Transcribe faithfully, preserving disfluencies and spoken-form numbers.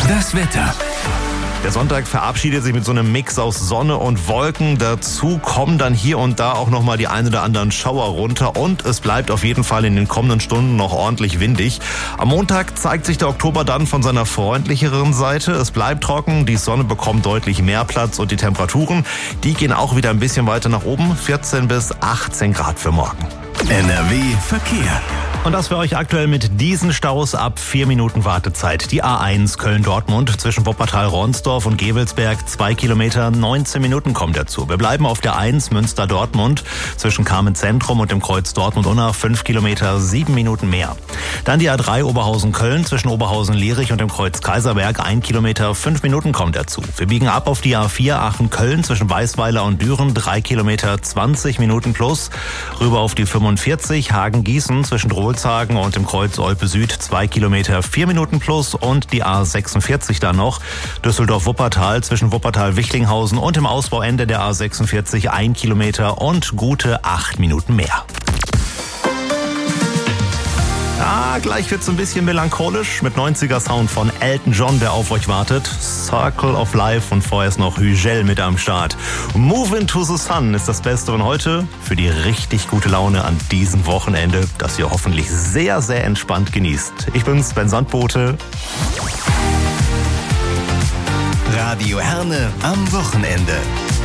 Das Wetter. Der Sonntag verabschiedet sich mit so einem Mix aus Sonne und Wolken. Dazu kommen dann hier und da auch nochmal die ein oder anderen Schauer runter. Und es bleibt auf jeden Fall in den kommenden Stunden noch ordentlich windig. Am Montag zeigt sich der Oktober dann von seiner freundlicheren Seite. Es bleibt trocken, die Sonne bekommt deutlich mehr Platz und die Temperaturen, die gehen auch wieder ein bisschen weiter nach oben. vierzehn bis achtzehn Grad für morgen. N R W Verkehr. Und das für euch aktuell mit diesen Staus ab vier Minuten Wartezeit. Die A eins Köln-Dortmund zwischen Wuppertal-Ronsdorf und Gevelsberg, zwei Kilometer, neunzehn Minuten kommen dazu. Wir bleiben auf der eins Münster-Dortmund zwischen Kamen-Zentrum und dem Kreuz Dortmund-Unna, fünf Kilometer, sieben Minuten mehr. Dann die A drei Oberhausen-Köln zwischen Oberhausen-Lierich und dem Kreuz Kaiserberg, ein Kilometer, fünf Minuten kommen dazu. Wir biegen ab auf die A vier Aachen-Köln zwischen Weißweiler und Düren, drei Kilometer, zwanzig Minuten plus. Rüber auf die fünfundvierzig Hagen-Gießen zwischen Rohlshagen und dem Kreuz Olpe Süd, zwei Kilometer, vier Minuten plus. Und die A sechsundvierzig dann noch, Düsseldorf-Wuppertal zwischen Wuppertal-Wichlinghausen und dem Ausbauende der A sechsundvierzig, ein Kilometer und gute acht Minuten mehr. Ja, gleich wird's ein bisschen melancholisch mit neunziger Sound von Elton John, der auf euch wartet. Circle of Life und vorher ist noch Hügel mit am Start. Move into the Sun ist das Beste von heute für die richtig gute Laune an diesem Wochenende, das ihr hoffentlich sehr, sehr entspannt genießt. Ich bin's, Ben Sandbote. Radio Herne am Wochenende.